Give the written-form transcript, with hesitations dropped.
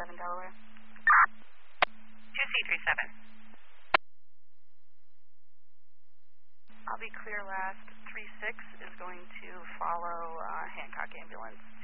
2C37 Delaware. 2C37. I'll be clear last. 36 is going to follow Hancock ambulance.